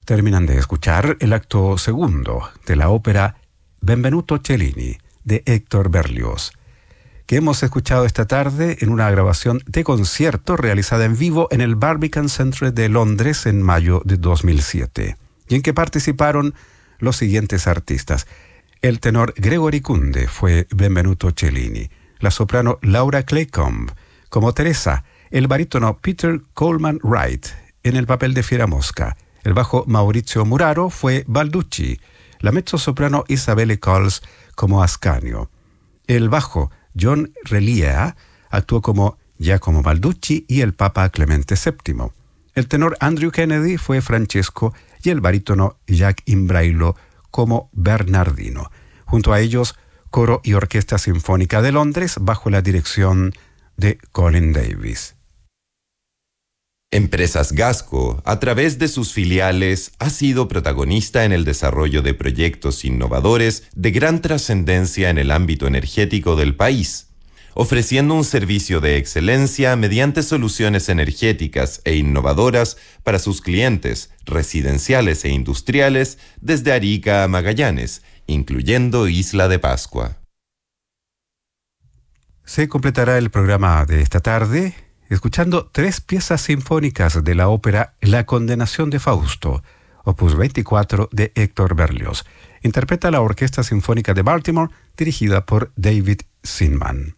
Terminan de escuchar el acto segundo de la ópera Benvenuto Cellini de Héctor Berlioz, que hemos escuchado esta tarde en una grabación de concierto realizada en vivo en el Barbican Centre de Londres en mayo de 2007, y en que participaron los siguientes artistas. El tenor Gregory Kunde fue Benvenuto Cellini, la soprano Laura Claycomb como Teresa, el barítono Peter Coleman Wright en el papel de Fiera Mosca, el bajo Maurizio Muraro fue Balducci, la mezzosoprano Isabelle Coles como Ascanio, el bajo John Relia actuó como Giacomo Balducci y el Papa Clemente VII. El tenor Andrew Kennedy fue Francesco y el barítono Jacques Imbrailo como Bernardino. Junto a ellos, coro y orquesta sinfónica de Londres bajo la dirección de Colin Davis. Empresas Gasco, a través de sus filiales, ha sido protagonista en el desarrollo de proyectos innovadores de gran trascendencia en el ámbito energético del país, ofreciendo un servicio de excelencia mediante soluciones energéticas e innovadoras para sus clientes residenciales e industriales desde Arica a Magallanes, incluyendo Isla de Pascua. Se completará el programa de esta tarde escuchando 3 piezas sinfónicas de la ópera La Condenación de Fausto, opus 24 de Héctor Berlioz. Interpreta la Orquesta Sinfónica de Baltimore, dirigida por David Zinman.